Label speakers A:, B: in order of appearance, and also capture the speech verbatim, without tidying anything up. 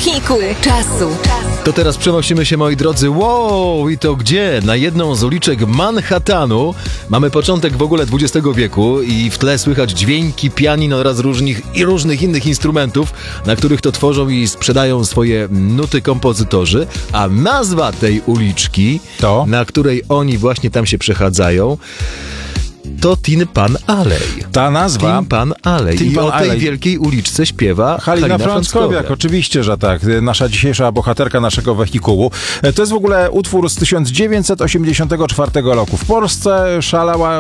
A: wehikuł czasu.
B: To teraz przenosimy się, moi drodzy, wow, i to gdzie? Na jedną z uliczek Manhattanu. Mamy początek w ogóle dwudziestego wieku i w tle słychać dźwięki pianin oraz różnych i różnych innych instrumentów, na których to tworzą i sprzedają swoje nuty kompozytorzy, a nazwa tej uliczki,
C: To?
B: na której oni właśnie tam się przechadzają, to Tin Pan Alley.
C: Ta nazwa...
B: Tin Pan Alley.
C: Tin
B: I
C: Pan
B: o tej
C: Alley.
B: wielkiej uliczce śpiewa
C: Halina,
B: Halina
C: Frąckowiak,
B: Frąckowiak.
C: oczywiście, że tak. Nasza dzisiejsza bohaterka naszego wehikułu. To jest w ogóle utwór z tysiąc dziewięćset osiemdziesiątego czwartego roku. W Polsce szalała